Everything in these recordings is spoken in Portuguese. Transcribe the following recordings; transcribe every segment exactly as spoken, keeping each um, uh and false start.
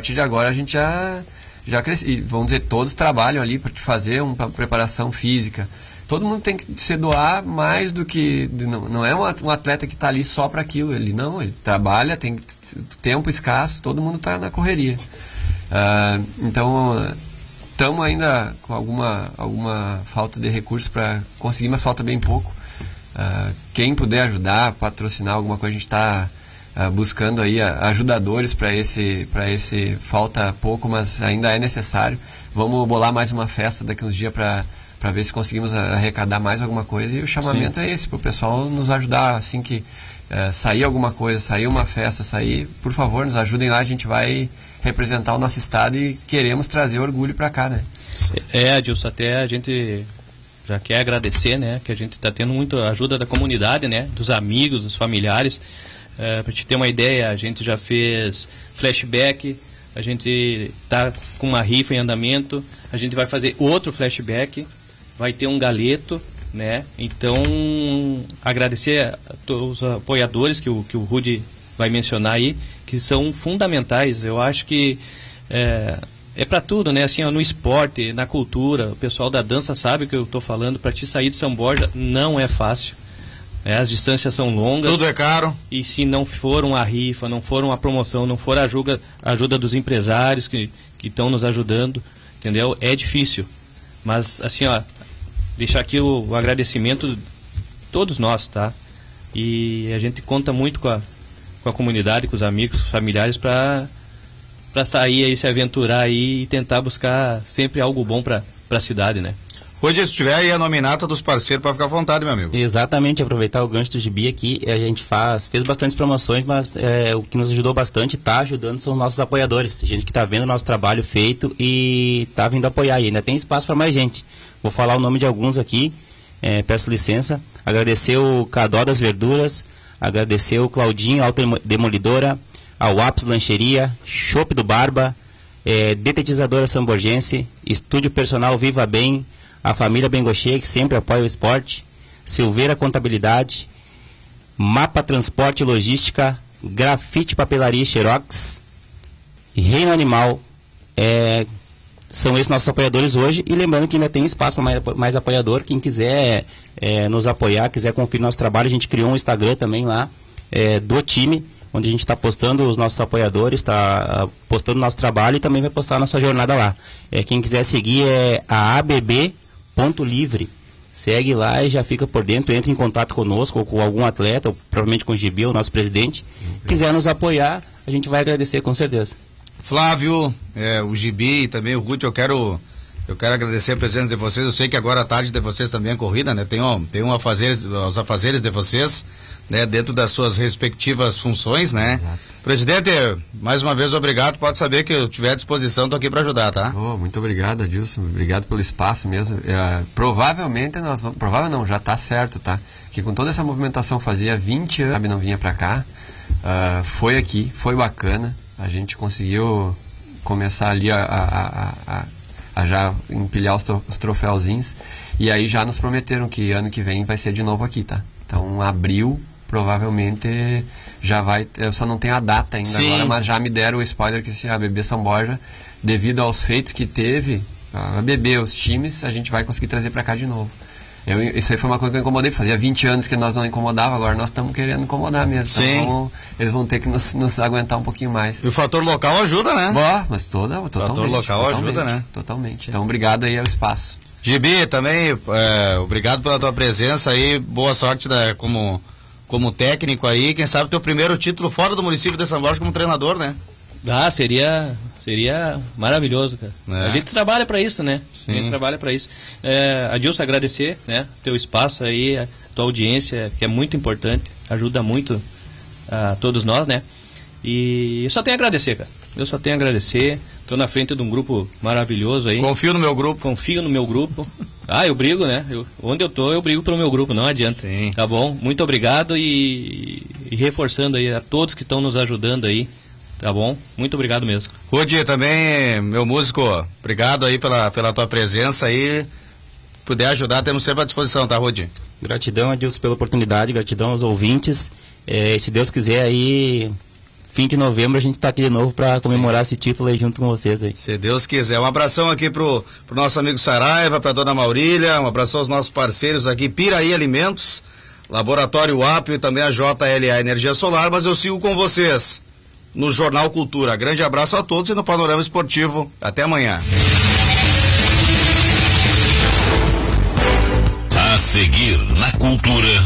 partir de agora a gente já, já cresce. E vamos dizer, todos trabalham ali para te fazer uma preparação física. Todo mundo tem que se doar mais do que... Não, não é um atleta que está ali só para aquilo. Ele não, ele trabalha, tem tempo escasso, todo mundo está na correria. Uh, então, estamos ainda com alguma, alguma falta de recursos para conseguir, mas falta bem pouco. Uh, quem puder ajudar, patrocinar alguma coisa, a gente está uh, buscando aí uh, ajudadores para esse, para esse... Falta pouco, mas ainda é necessário. Vamos bolar mais uma festa daqui uns dias para... para ver se conseguimos arrecadar mais alguma coisa, e o chamamento Sim. é esse, para o pessoal nos ajudar, assim que uh, sair alguma coisa, sair uma festa, sair, por favor, nos ajudem lá, a gente vai representar o nosso estado e queremos trazer orgulho para cá, né? É, Adilson, até a gente já quer agradecer, né, que a gente está tendo muita ajuda da comunidade, né, dos amigos, dos familiares. Uh, para te ter uma ideia, a gente já fez flashback, a gente está com uma rifa em andamento, a gente vai fazer outro flashback, vai ter um galeto, né? Então, agradecer a todos os apoiadores que o, que o Rudy vai mencionar aí, que são fundamentais. Eu acho que é, é para tudo, né? Assim, ó, no esporte, na cultura, o pessoal da dança sabe o que eu estou falando. Para te sair de São Borja não é fácil. É, as distâncias são longas. Tudo é caro. E se não for uma rifa, não for uma promoção, não for a ajuda, a ajuda dos empresários que estão nos ajudando, entendeu? É difícil. Mas, assim, ó, deixar aqui o, o agradecimento de todos nós, tá? E a gente conta muito com a, com a comunidade, com os amigos, com os familiares, para para sair aí, se aventurar aí e tentar buscar sempre algo bom para a cidade, né? Rudy, se tiver aí a nominata dos parceiros, para ficar à vontade, meu amigo. Exatamente, aproveitar o gancho do Gibi aqui, a gente faz, fez bastantes promoções, mas é, o que nos ajudou bastante, está ajudando, são os nossos apoiadores, gente que está vendo o nosso trabalho feito e está vindo apoiar, e ainda tem espaço para mais gente. Vou falar o nome de alguns aqui, é, peço licença, agradecer o Cadó das Verduras, agradecer o Claudinho, Autodemolidora, a Waps Lancheria, Chopp do Barba, é, Detetizadora Samborgense, Estúdio Personal Viva Bem, a família Bengochê, que sempre apoia o esporte, Silveira Contabilidade, Mapa Transporte e Logística, Grafite Papelaria Xerox, Reino Animal, é, são esses nossos apoiadores hoje, e lembrando que ainda tem espaço para mais, mais apoiador, quem quiser é, nos apoiar, quiser conferir nosso trabalho, a gente criou um Instagram também lá, é, do time, onde a gente está postando os nossos apoiadores, está postando nosso trabalho e também vai postar a nossa jornada lá. É, quem quiser seguir é a A B B Ponto Livre, segue lá e já fica por dentro, entra em contato conosco ou com algum atleta, ou provavelmente com o Gibi, o nosso presidente. Uhum. Quiser nos apoiar, a gente vai agradecer com certeza. Flávio, é, o Gibi e também o Ruth, eu quero, eu quero agradecer a presença de vocês. Eu sei que agora a tarde de vocês também é corrida, né? Tem, ó, tem um afazeres, os afazeres de vocês, né? Dentro das suas respectivas funções, né? Exato. Presidente, mais uma vez obrigado, pode saber que eu tiver à disposição, estou aqui para ajudar, tá? Oh, muito obrigado, Adilson, obrigado pelo espaço mesmo. É, provavelmente nós vamos, provável não, já está certo, tá? Que com toda essa movimentação fazia vinte anos, sabe, não vinha para cá, uh, foi aqui, foi bacana, a gente conseguiu começar ali a, a, a, a, a já empilhar os, tro, os troféuzinhos, e aí já nos prometeram que ano que vem vai ser de novo aqui, tá? Então, abril, provavelmente já vai, eu só não tenho a data ainda Sim. agora, mas já me deram o spoiler que se a B B São Borja, devido aos feitos que teve, a B B, os times, a gente vai conseguir trazer para cá de novo. Eu, isso aí foi uma coisa que eu incomodei, fazia vinte anos que nós não incomodava, agora nós estamos querendo incomodar mesmo. Sim. Então vamos, eles vão ter que nos, nos aguentar um pouquinho mais. E o fator local ajuda, né? Boa, mas toda, totalmente. O fator local totalmente, ajuda, né? Totalmente. Então obrigado aí ao espaço. Gibi, também, é, obrigado pela tua presença aí, boa sorte da, como... como técnico aí, quem sabe teu primeiro título fora do município de São Borja como treinador, né? Ah, seria, seria maravilhoso, cara. É. A gente trabalha para isso, né? Sim. A gente trabalha para isso. É, Adilson, agradecer, né? Teu espaço aí, a tua audiência, que é muito importante, ajuda muito a todos nós, né? E eu só tenho a agradecer, cara. Eu só tenho a agradecer. Estou na frente de um grupo maravilhoso aí. Confio no meu grupo. Confio no meu grupo. Ah, eu brigo, né? Eu, onde eu tô, eu brigo pelo meu grupo, não adianta. Sim. Tá bom? Muito obrigado e, e reforçando aí a todos que estão nos ajudando aí. Tá bom? Muito obrigado mesmo. Rudy, também, meu músico, obrigado aí pela, pela tua presença aí. Puder ajudar, temos sempre à disposição, tá, Rudy? Gratidão, Adilson, pela oportunidade, gratidão aos ouvintes. É, se Deus quiser aí, fim de novembro a gente está aqui de novo para comemorar Sim. esse título aí junto com vocês aí. Se Deus quiser. Um abração aqui pro, pro nosso amigo Saraiva, pra dona Maurília, um abração aos nossos parceiros aqui, Piraí Alimentos, Laboratório Apio e também a J L A Energia Solar, mas eu sigo com vocês no Jornal Cultura. Grande abraço a todos e no Panorama Esportivo. Até amanhã. A seguir na Cultura,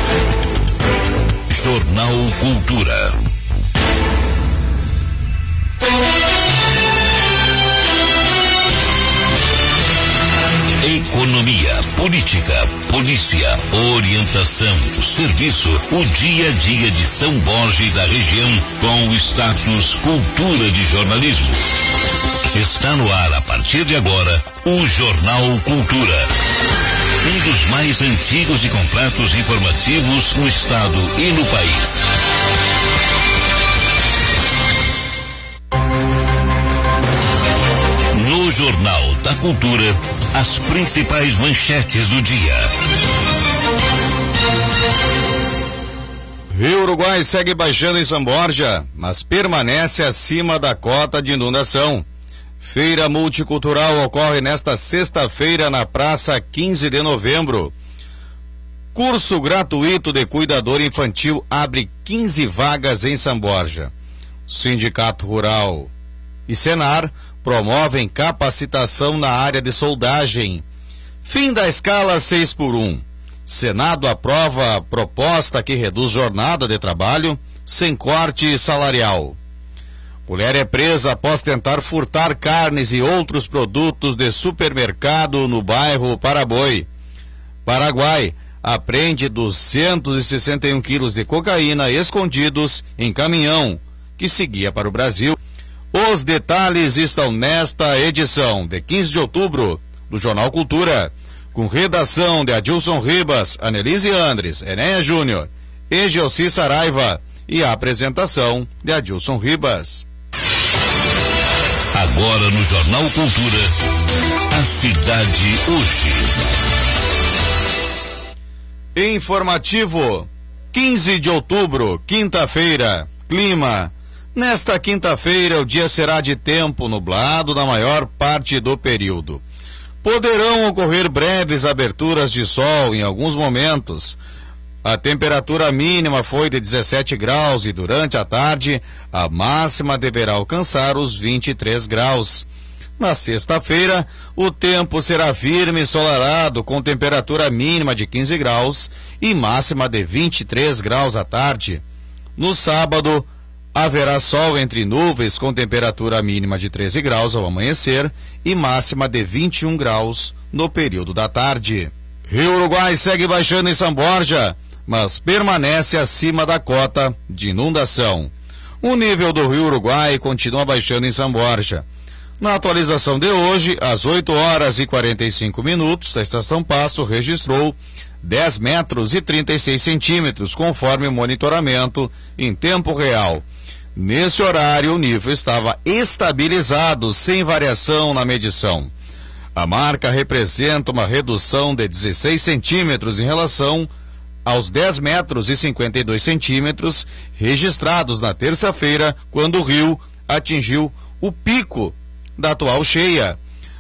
Jornal Cultura. Economia, política, polícia, orientação, serviço, o dia a dia de São Borja e da região com o status Cultura de Jornalismo. Está no ar a partir de agora o Jornal Cultura. Um dos mais antigos e completos informativos no estado e no país. No Jornal da Cultura, as principais manchetes do dia. Rio Uruguai segue baixando em São Borja, mas permanece acima da cota de inundação. Feira multicultural ocorre nesta sexta-feira na Praça quinze de novembro. Curso gratuito de cuidador infantil abre quinze vagas em São Borja. Sindicato Rural e Senar promovem capacitação na área de soldagem. Fim da escala seis por um. Senado aprova a proposta que reduz jornada de trabalho sem corte salarial. Mulher é presa após tentar furtar carnes e outros produtos de supermercado no bairro Paraboi. Paraguai apreende duzentos e sessenta e um quilos de cocaína escondidos em caminhão que seguia para o Brasil. Os detalhes estão nesta edição de quinze de outubro do Jornal Cultura, com redação de Adilson Ribas, Anelise Andres, Enéia Júnior e Gelsi Saraiva e a apresentação de Adilson Ribas. Agora no Jornal Cultura, a cidade hoje. Informativo, quinze de outubro, quinta-feira, clima. Nesta quinta-feira, o dia será de tempo nublado na maior parte do período. Poderão ocorrer breves aberturas de sol em alguns momentos. A temperatura mínima foi de dezessete graus e durante a tarde a máxima deverá alcançar os vinte e três graus. Na sexta-feira, o tempo será firme e ensolarado com temperatura mínima de quinze graus e máxima de vinte e três graus à tarde. No sábado, haverá sol entre nuvens com temperatura mínima de treze graus ao amanhecer e máxima de vinte e um graus no período da tarde. Rio Uruguai segue baixando em São Borja, mas permanece acima da cota de inundação. O nível do Rio Uruguai continua baixando em São Borja. Na atualização de hoje, às oito horas e quarenta e cinco minutos, a Estação Passo registrou dez metros e trinta e seis centímetros, conforme o monitoramento em tempo real. Nesse horário, o nível estava estabilizado, sem variação na medição. A marca representa uma redução de dezesseis centímetros em relação aos dez metros e cinquenta e dois centímetros registrados na terça-feira, quando o rio atingiu o pico da atual cheia.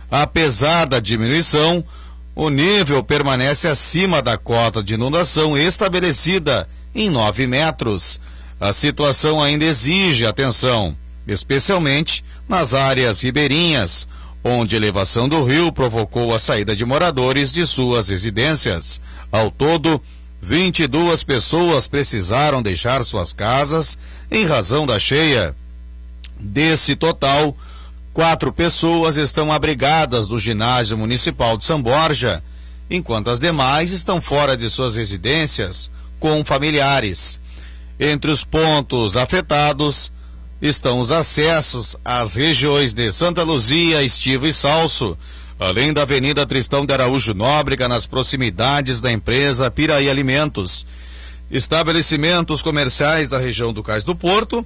Apesar da diminuição, o nível permanece acima da cota de inundação estabelecida em nove metros. A situação ainda exige atenção, especialmente nas áreas ribeirinhas, onde a elevação do rio provocou a saída de moradores de suas residências. Ao todo, vinte e duas pessoas precisaram deixar suas casas em razão da cheia. Desse total, quatro pessoas estão abrigadas no ginásio municipal de São Borja, enquanto as demais estão fora de suas residências com familiares. Entre os pontos afetados estão os acessos às regiões de Santa Luzia, Estivo e Salso, além da Avenida Tristão de Araújo Nóbrega, nas proximidades da empresa Piraí Alimentos. Estabelecimentos comerciais da região do Cais do Porto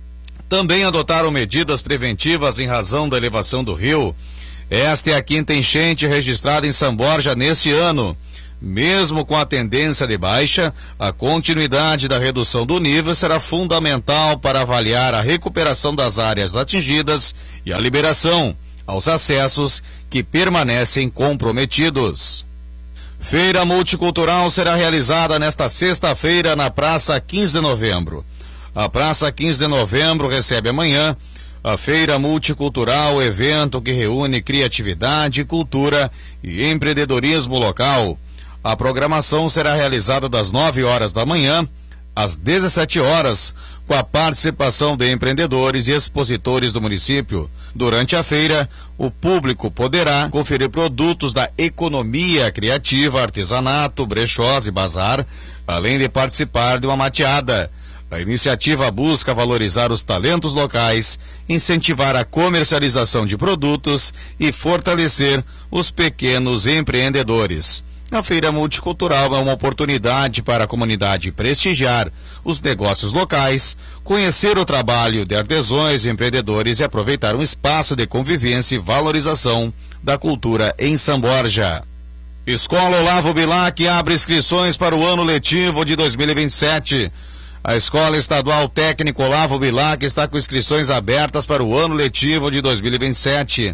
também adotaram medidas preventivas em razão da elevação do rio. Esta é a quinta enchente registrada em São Borja nesse ano. Mesmo com a tendência de baixa, a continuidade da redução do nível será fundamental para avaliar a recuperação das áreas atingidas e a liberação aos acessos que permanecem comprometidos. Feira Multicultural será realizada nesta sexta-feira na Praça quinze de Novembro. A Praça quinze de Novembro recebe amanhã a Feira Multicultural, evento que reúne criatividade, cultura e empreendedorismo local. A programação será realizada das nove horas da manhã às dezessete horas, com a participação de empreendedores e expositores do município. Durante a feira, o público poderá conferir produtos da economia criativa, artesanato, brechós e bazar, além de participar de uma mateada. A iniciativa busca valorizar os talentos locais, incentivar a comercialização de produtos e fortalecer os pequenos empreendedores. A Feira Multicultural é uma oportunidade para a comunidade prestigiar os negócios locais, conhecer o trabalho de artesãos e empreendedores e aproveitar um espaço de convivência e valorização da cultura em São Borja. Escola Olavo Bilac abre inscrições para o ano letivo de dois mil e vinte e sete. A Escola Estadual Técnico Olavo Bilac está com inscrições abertas para o ano letivo de dois mil e vinte e sete.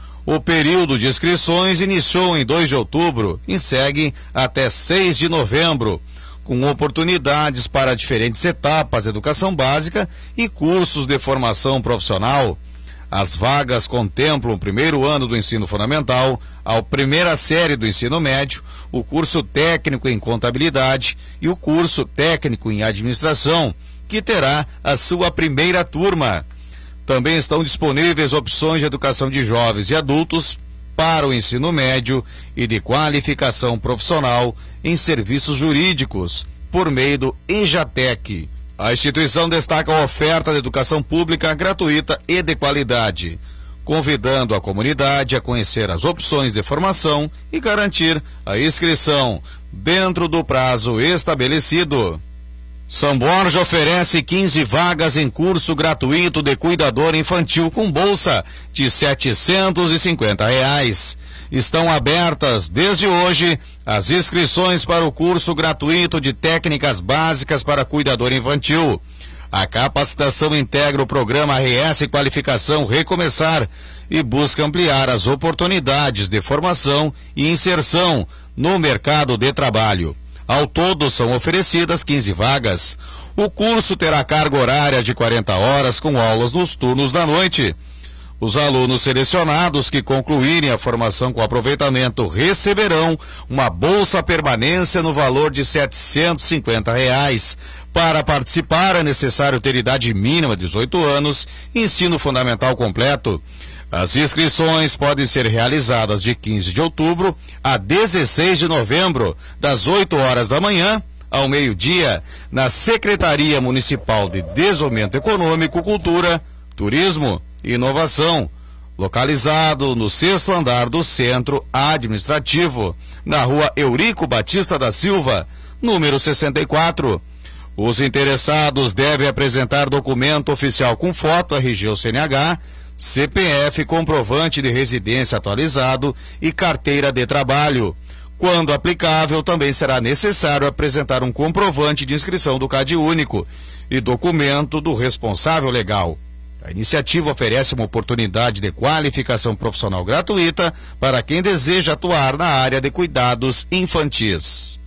O período de inscrições iniciou em dois de outubro e segue até seis de novembro, com oportunidades para diferentes etapas de educação básica e cursos de formação profissional. As vagas contemplam o primeiro ano do ensino fundamental, a primeira série do ensino médio, o curso técnico em contabilidade e o curso técnico em administração, que terá a sua primeira turma. Também estão disponíveis opções de educação de jovens e adultos para o ensino médio e de qualificação profissional em serviços jurídicos, por meio do EJATEC. A instituição destaca a oferta de educação pública gratuita e de qualidade, convidando a comunidade a conhecer as opções de formação e garantir a inscrição dentro do prazo estabelecido. São Borja oferece quinze vagas em curso gratuito de cuidador infantil com bolsa de setecentos e cinquenta reais. Estão abertas desde hoje as inscrições para o curso gratuito de técnicas básicas para cuidador infantil. A capacitação integra o programa R S Qualificação Recomeçar e busca ampliar as oportunidades de formação e inserção no mercado de trabalho. Ao todo, são oferecidas quinze vagas. O curso terá carga horária de quarenta horas, com aulas nos turnos da noite. Os alunos selecionados que concluírem a formação com aproveitamento receberão uma bolsa permanência no valor de setecentos e cinquenta reais. Para participar, é necessário ter idade mínima de dezoito anos e ensino fundamental completo. As inscrições podem ser realizadas de quinze de outubro a dezesseis de novembro, das oito horas da manhã ao meio-dia, na Secretaria Municipal de Desenvolvimento Econômico, Cultura, Turismo e Inovação, localizado no sexto andar do Centro Administrativo, na Rua Eurico Batista da Silva, número sessenta e quatro. Os interessados devem apresentar documento oficial com foto, R G ou C N H, C P F, comprovante de residência atualizado e carteira de trabalho. Quando aplicável, também será necessário apresentar um comprovante de inscrição do CAD único e documento do responsável legal. A iniciativa oferece uma oportunidade de qualificação profissional gratuita para quem deseja atuar na área de cuidados infantis.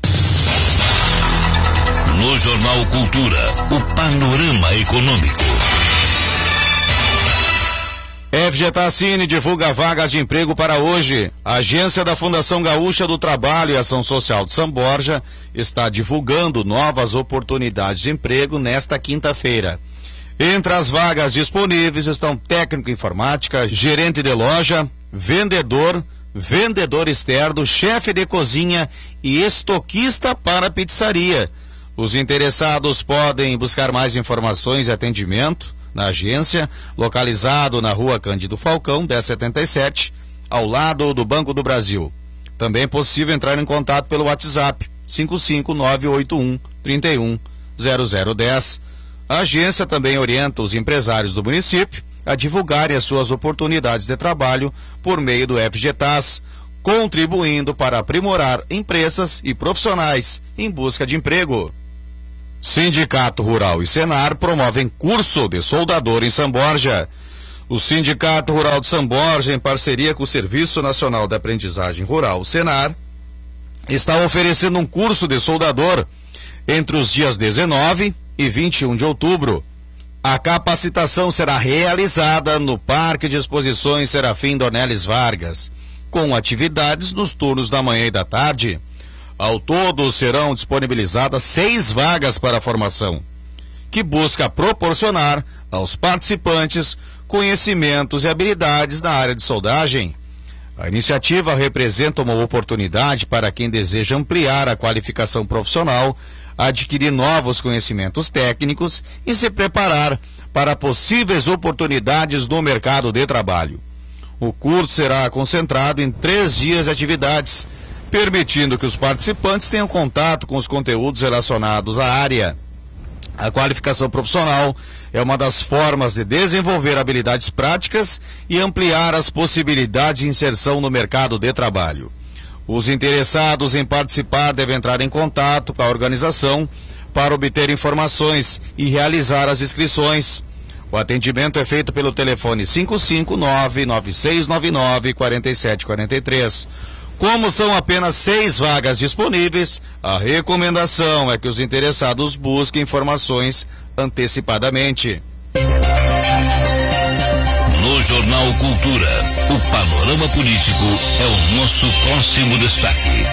No Jornal Cultura, o panorama econômico. F G Tassini divulga vagas de emprego para hoje. A agência da Fundação Gaúcha do Trabalho e Ação Social de São Borja está divulgando novas oportunidades de emprego nesta quinta-feira. Entre as vagas disponíveis estão técnico em informática, gerente de loja, vendedor, vendedor externo, chefe de cozinha e estoquista para pizzaria. Os interessados podem buscar mais informações e atendimento na agência, localizado na Rua Cândido Falcão, dez setenta e sete, ao lado do Banco do Brasil. Também é possível entrar em contato pelo WhatsApp cinco cinco nove oito um, três um, zero zero um zero. A agência também orienta os empresários do município a divulgarem as suas oportunidades de trabalho por meio do F G T A S, contribuindo para aprimorar empresas e profissionais em busca de emprego. Sindicato Rural e Senar promovem curso de soldador em São Borja. O Sindicato Rural de São Borja, em parceria com o Serviço Nacional de Aprendizagem Rural, Senar, está oferecendo um curso de soldador entre os dias dezenove e vinte e um de outubro. A capacitação será realizada no Parque de Exposições Serafim Dornelles Vargas, com atividades nos turnos da manhã e da tarde. Ao todo, serão disponibilizadas seis vagas para a formação, que busca proporcionar aos participantes conhecimentos e habilidades na área de soldagem. A iniciativa representa uma oportunidade para quem deseja ampliar a qualificação profissional, adquirir novos conhecimentos técnicos e se preparar para possíveis oportunidades no mercado de trabalho. O curso será concentrado em três dias de atividades, permitindo que os participantes tenham contato com os conteúdos relacionados à área. A qualificação profissional é uma das formas de desenvolver habilidades práticas e ampliar as possibilidades de inserção no mercado de trabalho. Os interessados em participar devem entrar em contato com a organização para obter informações e realizar as inscrições. O atendimento é feito pelo telefone cinco cinco nove, nove seis nove nove, quatro sete quatro três. Como são apenas seis vagas disponíveis, a recomendação é que os interessados busquem informações antecipadamente. No Jornal Cultura, o panorama político é o nosso próximo destaque.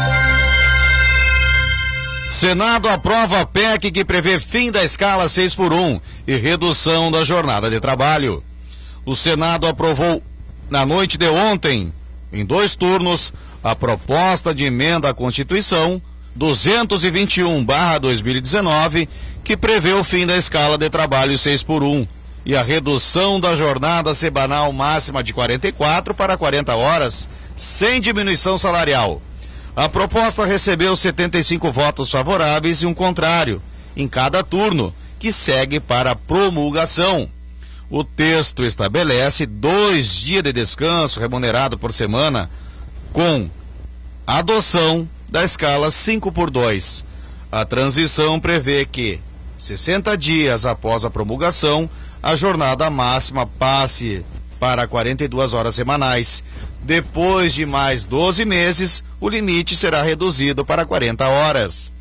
Senado aprova a P E C que prevê fim da escala seis por um e redução da jornada de trabalho. O Senado aprovou na noite de ontem, em dois turnos, a proposta de emenda à Constituição duzentos e vinte e um barra dois mil e dezenove, que prevê o fim da escala de trabalho seis por um e a redução da jornada semanal máxima de quarenta e quatro para quarenta horas, sem diminuição salarial. A proposta recebeu setenta e cinco votos favoráveis e um contrário, em cada turno, que segue para promulgação. O texto estabelece dois dias de descanso remunerado por semana, com adoção da escala cinco por dois. A transição prevê que, sessenta dias após a promulgação, a jornada máxima passe para quarenta e duas horas semanais. Depois de mais doze meses, o limite será reduzido para quarenta horas.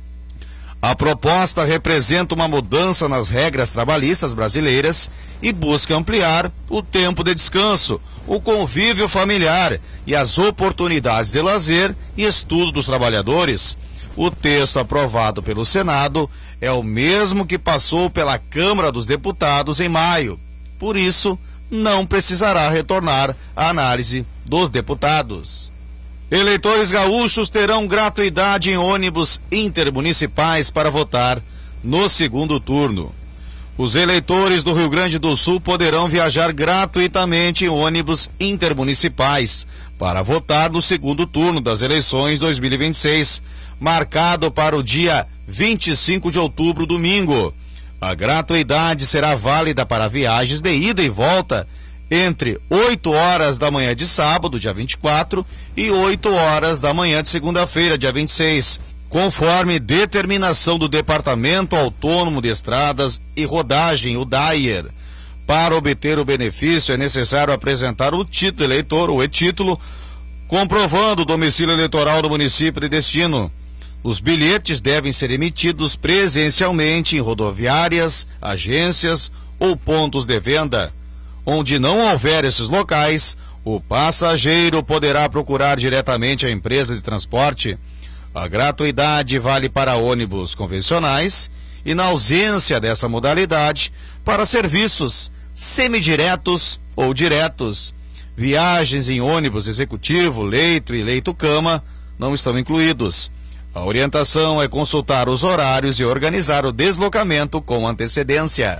A proposta representa uma mudança nas regras trabalhistas brasileiras e busca ampliar o tempo de descanso, o convívio familiar e as oportunidades de lazer e estudo dos trabalhadores. O texto aprovado pelo Senado é o mesmo que passou pela Câmara dos Deputados em maio. Por isso, não precisará retornar à análise dos deputados. Eleitores gaúchos terão gratuidade em ônibus intermunicipais para votar no segundo turno. Os eleitores do Rio Grande do Sul poderão viajar gratuitamente em ônibus intermunicipais para votar no segundo turno das eleições dois mil e vinte e seis, marcado para o dia vinte e cinco de outubro, domingo. A gratuidade será válida para viagens de ida e volta entre oito horas da manhã de sábado, dia vinte e quatro, e oito horas da manhã de segunda-feira, dia vinte e seis, conforme determinação do Departamento Autônomo de Estradas e Rodagem, o DAIR. Para obter o benefício é necessário apresentar o título eleitor, o e-título, comprovando o domicílio eleitoral do município de destino. Os bilhetes devem ser emitidos presencialmente em rodoviárias, agências ou pontos de venda. Onde não houver esses locais, o passageiro poderá procurar diretamente a empresa de transporte. A gratuidade vale para ônibus convencionais e, na ausência dessa modalidade, para serviços semidiretos ou diretos. Viagens em ônibus executivo, leito e leito-cama não estão incluídos. A orientação é consultar os horários e organizar o deslocamento com antecedência.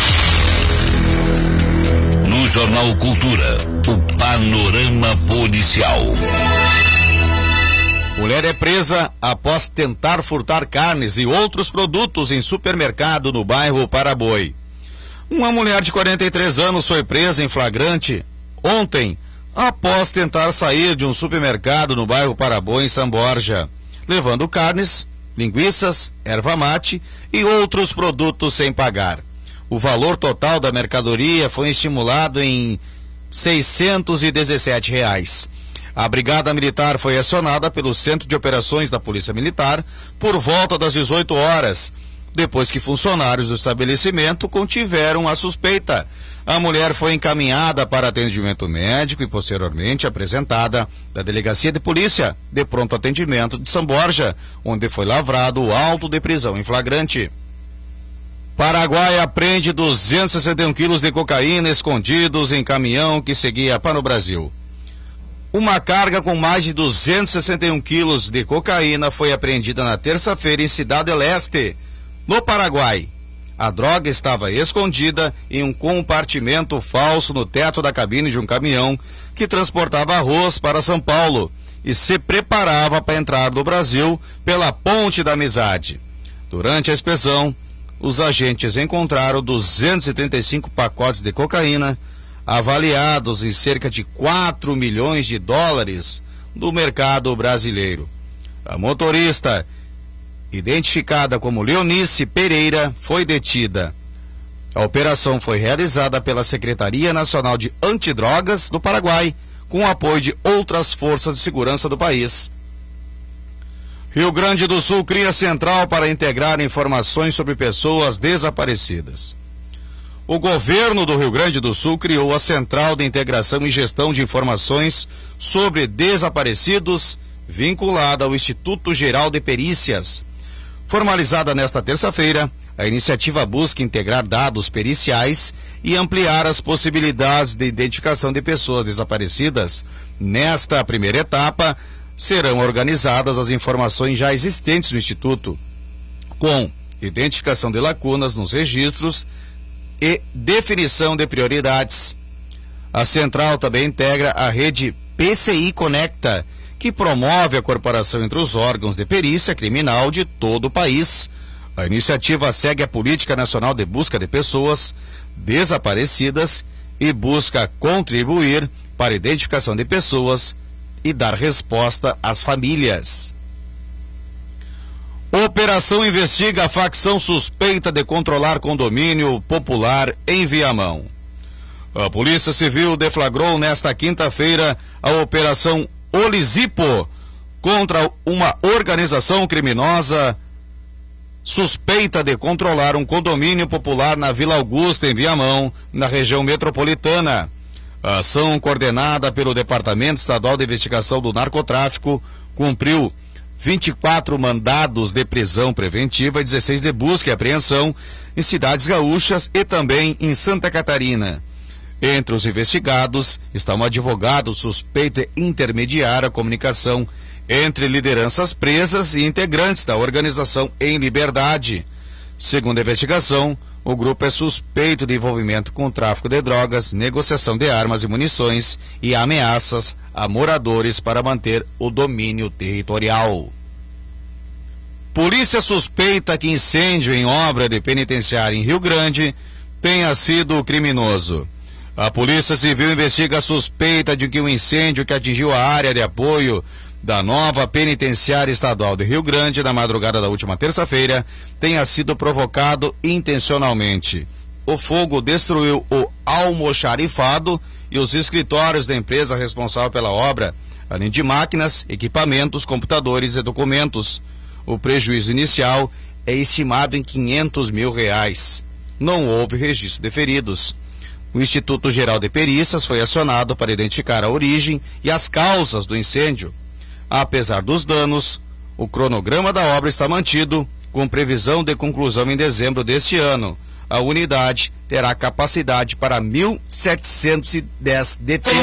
No Jornal Cultura, o panorama policial. Mulher é presa após tentar furtar carnes e outros produtos em supermercado no bairro Paraboi. Uma mulher de quarenta e três anos foi presa em flagrante ontem após tentar sair de um supermercado no bairro Paraboa, em São Borja, levando carnes, linguiças, erva mate e outros produtos sem pagar. O valor total da mercadoria foi estimulado em seiscentos e dezessete reais. A Brigada Militar foi acionada pelo Centro de Operações da Polícia Militar por volta das dezoito horas, depois que funcionários do estabelecimento contiveram a suspeita. A mulher foi encaminhada para atendimento médico e posteriormente apresentada da Delegacia de Polícia de Pronto Atendimento de São Borja, onde foi lavrado o auto de prisão em flagrante. Paraguai apreende duzentos e sessenta e um quilos de cocaína escondidos em caminhão que seguia para o Brasil. Uma carga com mais de duzentos e sessenta e um quilos de cocaína foi apreendida na terça-feira em Cidade del Este, no Paraguai. A droga estava escondida em um compartimento falso no teto da cabine de um caminhão que transportava arroz para São Paulo e se preparava para entrar no Brasil pela Ponte da Amizade. Durante a inspeção, os agentes encontraram duzentos e trinta e cinco pacotes de cocaína, avaliados em cerca de quatro milhões de dólares no mercado brasileiro. A motorista, identificada como Leonice Pereira, foi detida. A operação foi realizada pela Secretaria Nacional de Antidrogas do Paraguai, com o apoio de outras forças de segurança do país. Rio Grande do Sul cria central para integrar informações sobre pessoas desaparecidas. O governo do Rio Grande do Sul criou a Central de Integração e Gestão de Informações sobre Desaparecidos, vinculada ao Instituto Geral de Perícias. Formalizada nesta terça-feira, a iniciativa busca integrar dados periciais e ampliar as possibilidades de identificação de pessoas desaparecidas. Nesta primeira etapa, serão organizadas as informações já existentes no Instituto, com identificação de lacunas nos registros e definição de prioridades. A central também integra a rede P C I Conecta, que promove a cooperação entre os órgãos de perícia criminal de todo o país. A iniciativa segue a Política Nacional de Busca de Pessoas Desaparecidas e busca contribuir para a identificação de pessoas e dar resposta às famílias. Operação investiga a facção suspeita de controlar condomínio popular em Viamão. A Polícia Civil deflagrou nesta quinta-feira a Operação Olisipo contra uma organização criminosa suspeita de controlar um condomínio popular na Vila Augusta, em Viamão, na região metropolitana. A ação, coordenada pelo Departamento Estadual de Investigação do Narcotráfico, cumpriu vinte e quatro mandados de prisão preventiva e dezesseis de busca e apreensão em cidades gaúchas e também em Santa Catarina. Entre os investigados está um advogado suspeito de intermediar a comunicação entre lideranças presas e integrantes da organização em liberdade. Segundo a investigação, o grupo é suspeito de envolvimento com tráfico de drogas, negociação de armas e munições e ameaças a moradores para manter o domínio territorial. Polícia suspeita que incêndio em obra de penitenciária em Rio Grande tenha sido criminoso. A Polícia Civil investiga a suspeita de que o incêndio que atingiu a área de apoio da nova penitenciária estadual de Rio Grande na madrugada da última terça-feira tenha sido provocado intencionalmente. O fogo destruiu o almoxarifado e os escritórios da empresa responsável pela obra, além de máquinas, equipamentos, computadores e documentos. O prejuízo inicial é estimado em quinhentos mil reais. Não houve registro de feridos. O Instituto Geral de Perícias foi acionado para identificar a origem e as causas do incêndio. Apesar dos danos, o cronograma da obra está mantido, com previsão de conclusão em dezembro deste ano. A unidade terá capacidade para mil setecentos e dez detentos.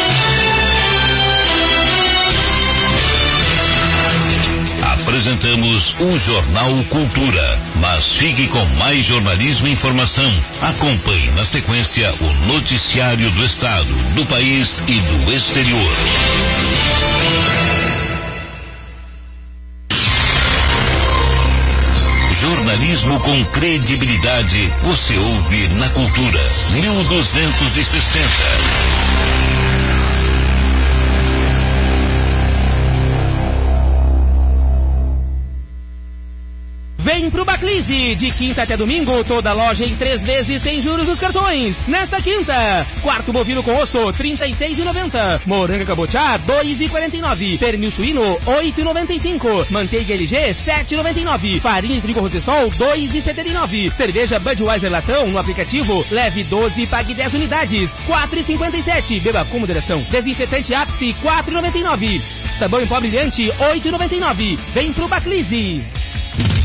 Apresentamos o Jornal Cultura, mas fique com mais jornalismo e informação. Acompanhe na sequência o noticiário do Estado, do país e do exterior. Jornalismo com credibilidade, você ouve na Cultura mil duzentos e sessenta. Baclise, de quinta até domingo, toda loja em três vezes sem juros nos cartões. Nesta quinta, quarto bovino com osso, trinta e seis reais e noventa centavos. Moranga cabotiá, dois reais e quarenta e nove centavos. Pernil suíno, oito reais e noventa e cinco centavos. Manteiga L G, sete reais e noventa e nove centavos. Farinha de trigo Rossessol, dois reais e setenta e nove centavos. Cerveja Budweiser Latão no aplicativo, leve doze e pague dez unidades, quatro reais e cinquenta e sete centavos. Beba com moderação. Desinfetante Ápice, quatro reais e noventa e nove centavos. Sabão em pó brilhante, oito reais e noventa e nove centavos. Vem pro Baclise.